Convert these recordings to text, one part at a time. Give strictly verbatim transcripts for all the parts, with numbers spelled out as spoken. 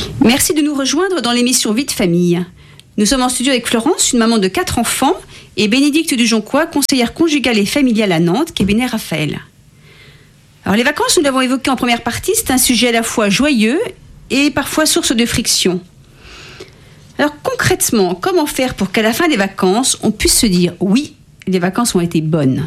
Merci de nous rejoindre dans l'émission Vie de famille. Nous sommes en studio avec Florence, une maman de quatre enfants, et Bénédicte Dujoncois, conseillère conjugale et familiale à Nantes, cabinet Raphaël. Alors les vacances, nous l'avons évoqué en première partie, c'est un sujet à la fois joyeux et parfois source de friction. Alors concrètement, comment faire pour qu'à la fin des vacances, on puisse se dire oui, les vacances ont été bonnes?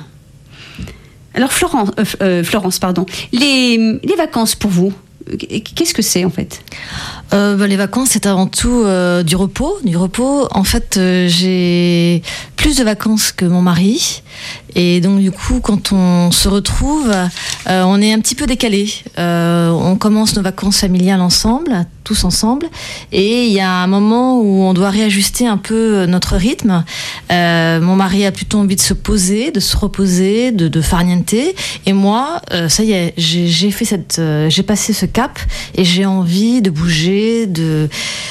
Alors Florence, euh, euh, Florence pardon, les, les vacances pour vous, qu'est-ce que c'est en fait? euh, bah, Les vacances, c'est avant tout euh, du repos. Du repos. En fait, euh, j'ai plus de vacances que mon mari. Et donc, du coup, quand on se retrouve, euh, on est un petit peu décalé. Euh, on commence nos vacances familiales ensemble, tous ensemble. Et il y a un moment où on doit réajuster un peu notre rythme. Euh, mon mari a plutôt envie de se poser, de se reposer, de, de farniente. Et moi, euh, ça y est, j'ai, j'ai fait cette, euh, j'ai passé ce cap et j'ai envie de bouger, de,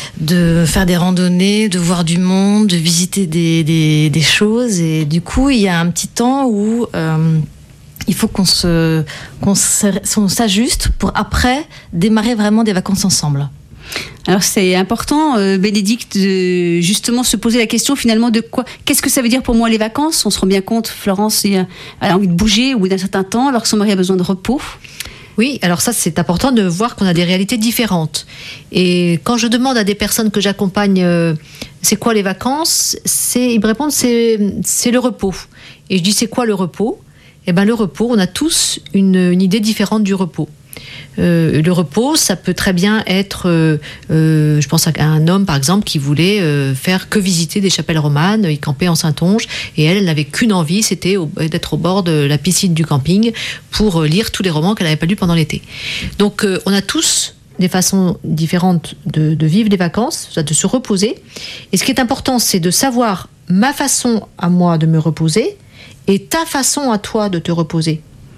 de faire des randonnées, de voir du monde, de visiter des, des, des choses. Et du coup, il y a un petit temps où euh, il faut qu'on se, qu'on s'ajuste pour après démarrer vraiment des vacances ensemble. Alors c'est important, euh, Bénédicte, de justement se poser la question finalement de quoi, qu'est-ce que ça veut dire pour moi les vacances? On se rend bien compte, Florence elle a envie de bouger au bout d'un certain temps alors que son mari a besoin de repos. Oui, alors ça c'est important de voir qu'on a des réalités différentes. Et quand je demande à des personnes que j'accompagne euh, c'est quoi les vacances, c'est, ils me répondent c'est, c'est le repos. Et je dis c'est quoi le repos? Eh bien le repos, on a tous une, une idée différente du repos. Euh, le repos, ça peut très bien être, euh, euh, je pense à un homme par exemple qui voulait euh, faire que visiter des chapelles romanes, il campait en Saintonge et elle, elle n'avait qu'une envie, c'était au, d'être au bord de la piscine du camping pour euh, lire tous les romans qu'elle n'avait pas lus pendant l'été. Donc euh, on a tous des façons différentes de, de vivre les vacances, de se reposer. Et ce qui est important, c'est de savoir ma façon à moi de me reposer et ta façon à toi de te reposer.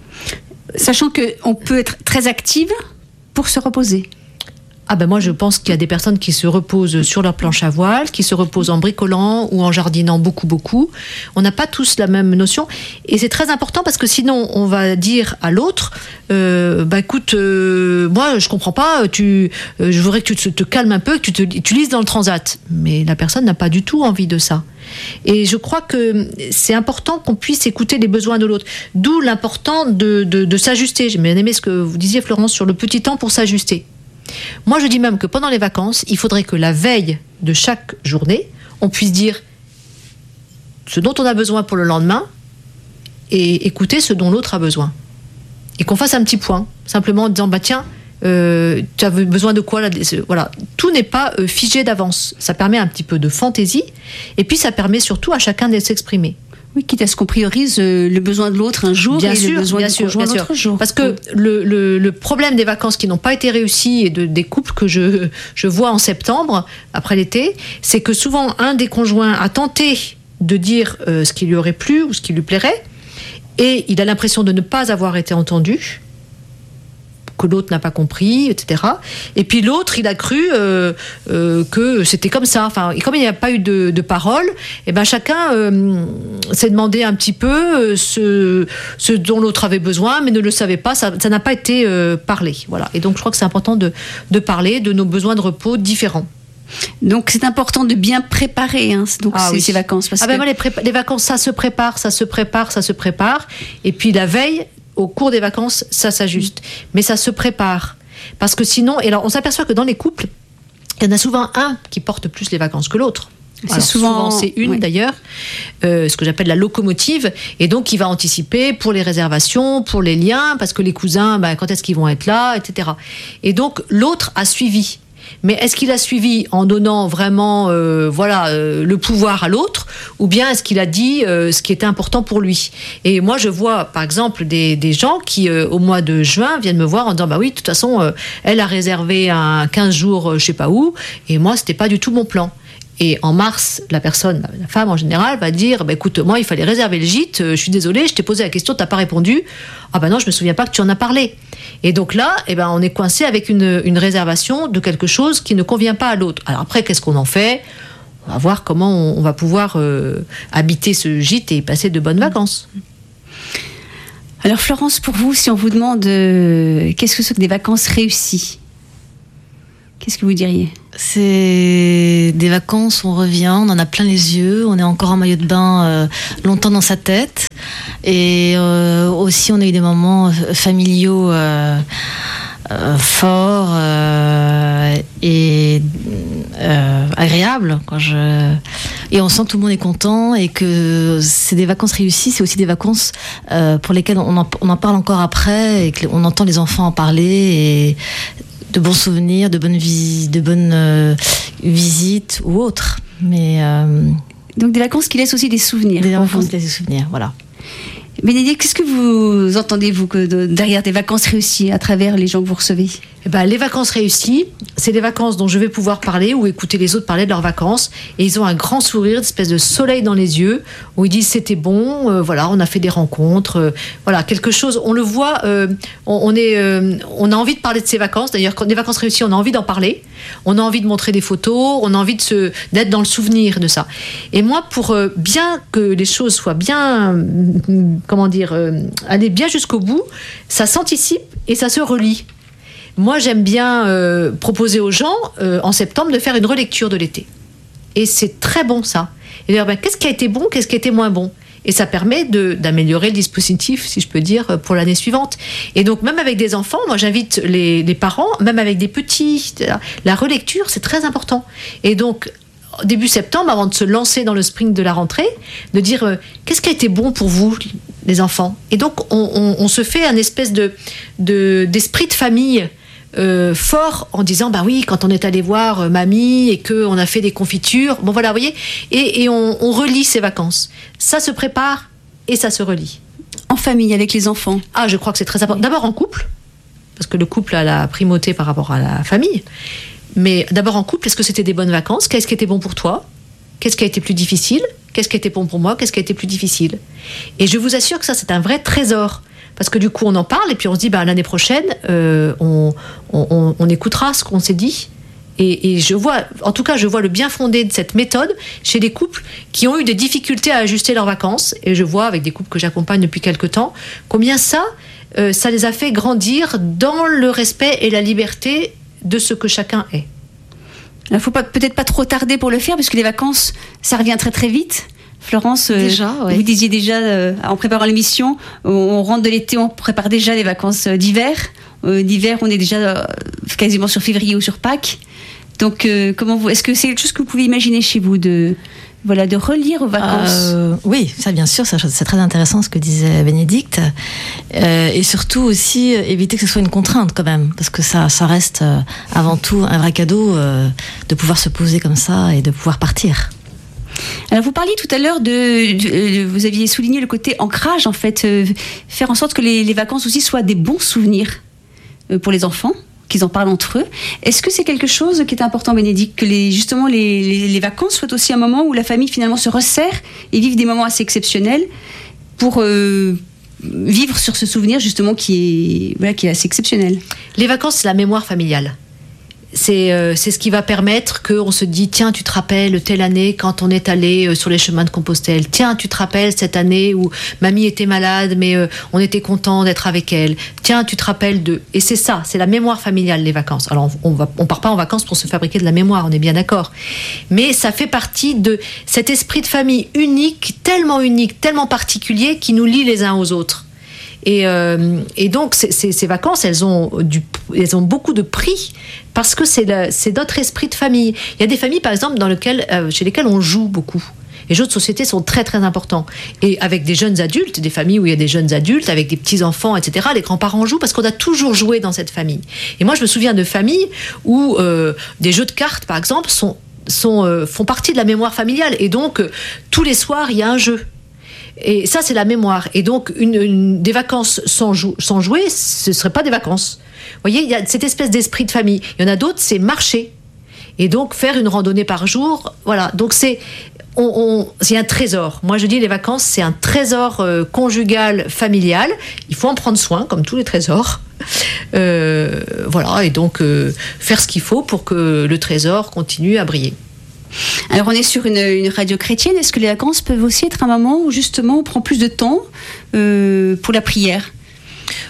Sachant qu'on peut être très active pour se reposer. Ah ben moi je pense qu'il y a des personnes qui se reposent sur leur planche à voile, qui se reposent en bricolant ou en jardinant beaucoup beaucoup. On n'a pas tous la même notion et c'est très important parce que sinon on va dire à l'autre euh, bah écoute euh, moi je comprends pas, tu, euh, je voudrais que tu te, te calmes un peu, que tu, te, tu lises dans le transat. Mais la personne n'a pas du tout envie de ça. Et je crois que c'est important qu'on puisse écouter les besoins de l'autre. D'où l'important de, de, de s'ajuster. J'ai bien aimé ce que vous disiez Florence sur le petit temps pour s'ajuster. Moi, je dis même que pendant les vacances, il faudrait que la veille de chaque journée, on puisse dire ce dont on a besoin pour le lendemain et écouter ce dont l'autre a besoin. Et qu'on fasse un petit point, simplement en disant bah tiens, euh, tu as besoin de quoi là? Voilà, tout n'est pas euh, figé d'avance. Ça permet un petit peu de fantaisie et puis ça permet surtout à chacun de s'exprimer. Oui, quitte à ce qu'on priorise euh, le besoin de l'autre un jour bien et sûr, le besoin bien du sûr, conjoint bien l'autre sûr. jour. Parce que le, le, le problème des vacances qui n'ont pas été réussies et de, des couples que je, je vois en septembre, après l'été, c'est que souvent un des conjoints a tenté de dire euh, ce qui lui aurait plu ou ce qui lui plairait et il a l'impression de ne pas avoir été entendu, que l'autre n'a pas compris, et cetera. Et puis l'autre, il a cru euh, euh, que c'était comme ça. Enfin, et comme il n'y a pas eu de, de parole, et ben chacun euh, s'est demandé un petit peu euh, ce, ce dont l'autre avait besoin, mais ne le savait pas. Ça, ça n'a pas été euh, parlé. Voilà. Et donc, je crois que c'est important de, de parler de nos besoins de repos différents. Donc c'est important de bien préparer hein, donc ah, ces, oui. ces vacances. Parce ah ben que... moi, les, prépa- les vacances, ça se prépare, ça se prépare, ça se prépare. Et puis la veille, au cours des vacances, ça s'ajuste. Mais ça se prépare. Parce que sinon, et alors on s'aperçoit que dans les couples, il y en a souvent un qui porte plus les vacances que l'autre. C'est alors, souvent, souvent c'est une oui. d'ailleurs, euh, ce que j'appelle la locomotive, et donc il va anticiper pour les réservations, pour les liens, parce que les cousins, ben, quand est-ce qu'ils vont être là, et cetera. Et donc l'autre a suivi. Mais est-ce qu'il a suivi en donnant vraiment euh, voilà, euh, le pouvoir à l'autre ou bien est-ce qu'il a dit euh, ce qui était important pour lui? Et moi, je vois, par exemple, des, des gens qui, euh, au mois de juin, viennent me voir en disant « Bah oui, de toute façon, euh, elle a réservé un quinze jours, euh, je sais pas où, et moi, c'était pas du tout mon plan. » Et en mars, la personne, la femme en général, va dire bah, « Écoute, moi, il fallait réserver le gîte, euh, je suis désolée, je t'ai posé la question, t'as pas répondu. Ah ben non, je me souviens pas que tu en as parlé. » Et donc là, eh ben, on est coincé avec une, une réservation de quelque chose qui ne convient pas à l'autre. Alors après, qu'est-ce qu'on en fait? On va voir comment on, on va pouvoir euh, habiter ce gîte et y passer de bonnes vacances. Alors Florence, pour vous, si on vous demande euh, qu'est-ce que c'est que des vacances réussies, Qu'est-ce que vous diriez ? C'est des vacances où on revient, on en a plein les yeux, on est encore en maillot de bain euh, longtemps dans sa tête. Et euh, aussi, on a eu des moments familiaux euh, euh, forts euh, et euh, agréables. Quand je... Et on sent que tout le monde est content et que c'est des vacances réussies. C'est aussi des vacances euh, pour lesquelles on en, on en parle encore après et qu'on entend les enfants en parler. Et de bons souvenirs, de bonnes, vis- de bonnes euh, visites ou autres. Mais, euh, Donc des vacances qui laissent aussi des souvenirs. des vacances qui laissent des souvenirs, voilà. Bénédicte, qu'est-ce que vous entendez, vous, que de, derrière des vacances réussies à travers les gens que vous recevez ? Eh ben, les vacances réussies, c'est des vacances dont je vais pouvoir parler ou écouter les autres parler de leurs vacances. Et ils ont un grand sourire, une espèce de soleil dans les yeux, où ils disent c'était bon, euh, voilà, on a fait des rencontres, euh, voilà, quelque chose. On le voit, euh, on, on, est, euh, on a envie de parler de ces vacances. D'ailleurs, quand des vacances réussies, on a envie d'en parler. On a envie de montrer des photos, on a envie de se, d'être dans le souvenir de ça. Et moi, pour euh, bien que les choses soient bien, euh, comment dire, euh, aller bien jusqu'au bout, ça s'anticipe et ça se relie. Moi, j'aime bien euh, proposer aux gens, euh, en septembre, de faire une relecture de l'été. Et c'est très bon, ça. Et de dire, ben, qu'est-ce qui a été bon, qu'est-ce qui a été moins bon ? Et ça permet de, d'améliorer le dispositif, si je peux dire, pour l'année suivante. Et donc, même avec des enfants, moi, j'invite les, les parents, même avec des petits, la relecture, c'est très important. Et donc, début septembre, avant de se lancer dans le sprint de la rentrée, de dire, euh, qu'est-ce qui a été bon pour vous, les enfants ? Et donc, on, on, on se fait un espèce de, de, d'esprit de famille Euh, fort en disant bah oui, quand on est allé voir euh, mamie et qu'on a fait des confitures, bon voilà, vous voyez, et, et on, on relie ces vacances. Ça se prépare et ça se relie. En famille, avec les enfants. Ah, je crois que c'est très important. D'abord en couple, parce que le couple a la primauté par rapport à la famille. Mais d'abord en couple, est-ce que c'était des bonnes vacances ? Qu'est-ce qui était bon pour toi ? Qu'est-ce qui a été plus difficile ? Qu'est-ce qui a été bon pour moi ? Qu'est-ce qui a été plus difficile ? Et je vous assure que ça, c'est un vrai trésor. Parce que du coup, on en parle et puis on se dit, bah, l'année prochaine, euh, on, on, on écoutera ce qu'on s'est dit. Et, et je vois, en tout cas, je vois le bien fondé de cette méthode chez les couples qui ont eu des difficultés à ajuster leurs vacances. Et je vois, avec des couples que j'accompagne depuis quelque temps, combien ça, euh, ça les a fait grandir dans le respect et la liberté de ce que chacun est. Il ne faut pas, peut-être pas trop tarder pour le faire, parce que les vacances, ça revient très très vite. Florence, déjà, euh, ouais. vous disiez déjà, euh, en préparant l'émission, on rentre de l'été, on prépare déjà les vacances d'hiver. Euh, d'hiver, on est déjà euh, quasiment sur février ou sur Pâques. Donc, euh, comment vous, est-ce que c'est quelque chose que vous pouvez imaginer chez vous, de, voilà, de relire aux vacances ? euh, Oui, ça bien sûr, ça, c'est très intéressant ce que disait Bénédicte. Euh, et surtout aussi, euh, éviter que ce soit une contrainte quand même, parce que ça, ça reste euh, avant tout un vrai cadeau euh, de pouvoir se poser comme ça et de pouvoir partir. Alors vous parliez tout à l'heure de, de, de vous aviez souligné le côté ancrage en fait, euh, faire en sorte que les, les vacances aussi soient des bons souvenirs euh, pour les enfants, qu'ils en parlent entre eux. Est-ce que c'est quelque chose qui est important, Bénédicte, que les, justement les, les, les vacances soient aussi un moment où la famille finalement se resserre et vive des moments assez exceptionnels pour euh, vivre sur ce souvenir justement qui est, voilà, qui est assez exceptionnel. Les vacances, c'est la mémoire familiale. C'est, euh, c'est ce qui va permettre qu'on se dit, tiens, tu te rappelles telle année quand on est allé euh, sur les chemins de Compostelle. Tiens, tu te rappelles cette année où mamie était malade, mais euh, on était content d'être avec elle. Tiens, tu te rappelles de... Et c'est ça, c'est la mémoire familiale, les vacances. Alors, on ne on part pas en vacances pour se fabriquer de la mémoire, on est bien d'accord. Mais ça fait partie de cet esprit de famille unique, tellement unique, tellement particulier, qui nous lie les uns aux autres. Et, euh, et donc, c'est, c'est, ces vacances, elles ont, du, elles ont beaucoup de prix parce que c'est, la, c'est notre esprit de famille. Il y a des familles, par exemple, dans lequel, euh, chez lesquelles on joue beaucoup. Les jeux de société sont très, très importants. Et avec des jeunes adultes, des familles où il y a des jeunes adultes, avec des petits-enfants, et cetera, les grands-parents jouent parce qu'on a toujours joué dans cette famille. Et moi, je me souviens de familles où euh, des jeux de cartes, par exemple, sont, sont, euh, font partie de la mémoire familiale. Et donc, euh, tous les soirs, il y a un jeu. Et ça, c'est la mémoire. Et donc, une, une, des vacances sans, jou- sans jouer, ce ne seraient pas des vacances. Vous voyez, il y a cette espèce d'esprit de famille. Il y en a d'autres, c'est marcher. Et donc, faire une randonnée par jour. Voilà. Donc, c'est, on, on, c'est un trésor. Moi, je dis, les vacances, c'est un trésor euh, conjugal, familial. Il faut en prendre soin, comme tous les trésors. Euh, voilà. Et donc, euh, faire ce qu'il faut pour que le trésor continue à briller. Alors on est sur une, une radio chrétienne, est-ce que les vacances peuvent aussi être un moment où justement on prend plus de temps euh, pour la prière ?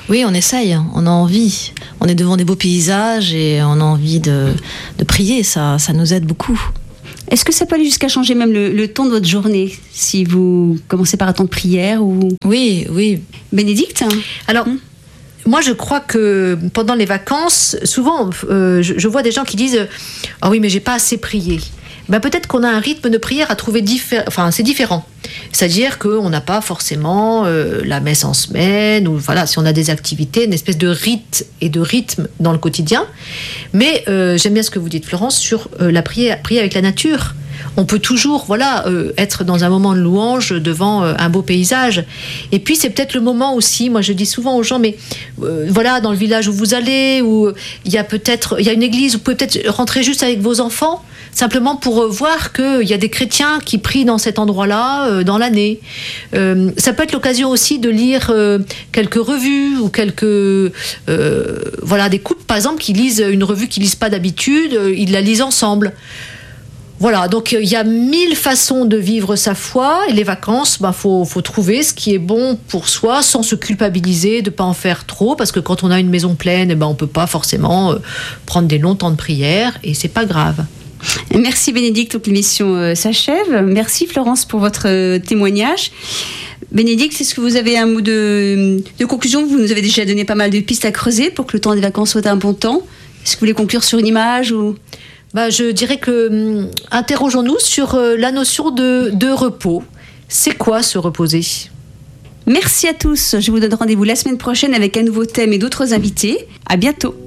Oui, on essaye, on a envie. On est devant des beaux paysages et on a envie de, de prier, ça, ça nous aide beaucoup. Est-ce que ça peut aller jusqu'à changer même le, le temps de votre journée, si vous commencez par un temps de prière ou... Oui, oui. Bénédicte ? Alors, hum. moi je crois que pendant les vacances, souvent euh, je, je vois des gens qui disent « Ah oui, mais j'ai pas assez prié ». Ben, peut-être qu'on a un rythme de prière à trouver différent. Enfin, c'est différent. C'est-à-dire qu'on n'a pas forcément euh, la messe en semaine, ou voilà, si on a des activités, une espèce de rite et de rythme dans le quotidien. Mais euh, j'aime bien ce que vous dites, Florence, sur euh, la prière, prier avec la nature. On peut toujours, voilà, euh, être dans un moment de louange devant euh, un beau paysage. Et puis c'est peut-être le moment aussi. Moi, je dis souvent aux gens, mais euh, voilà, dans le village où vous allez, où il y a peut-être, il y a une église, vous pouvez peut-être rentrer juste avec vos enfants, simplement pour euh, voir qu'il y a des chrétiens qui prient dans cet endroit-là euh, dans l'année. Euh, ça peut être l'occasion aussi de lire euh, quelques revues ou quelques, euh, voilà, des couples, par exemple, qui lisent une revue qu'ils lisent pas d'habitude, euh, ils la lisent ensemble. Voilà, donc il y a mille façons de vivre sa foi, et les vacances, bah, faut, faut trouver ce qui est bon pour soi sans se culpabiliser de ne pas en faire trop, parce que quand on a une maison pleine, eh ben, on ne peut pas forcément euh, prendre des longs temps de prière, et c'est pas grave. Merci Bénédicte, donc l'émission euh, s'achève. Merci Florence pour votre euh, témoignage. Bénédicte, est-ce que vous avez un mot de, de conclusion ? Vous nous avez déjà donné pas mal de pistes à creuser pour que le temps des vacances soit un bon temps. Est-ce que vous voulez conclure sur une image ou... Bah, je dirais que hum, interrogeons-nous sur euh, la notion de, de repos. C'est quoi se reposer ? Merci à tous. Je vous donne rendez-vous la semaine prochaine avec un nouveau thème et d'autres invités. À bientôt.